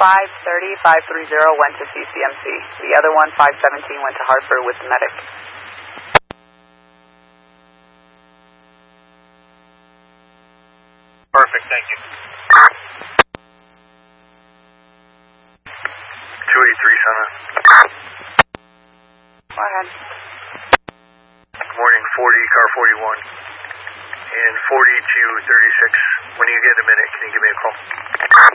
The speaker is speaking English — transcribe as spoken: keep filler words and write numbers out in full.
five thirty, five thirty went to C C M C. The other one, five seventeen, went to Hartford with the medic. Perfect, thank you. two eighty-three, Sana. Go ahead. Good morning, forty, car forty-one. And forty to thirty-six. When you get a minute, can you give me a call?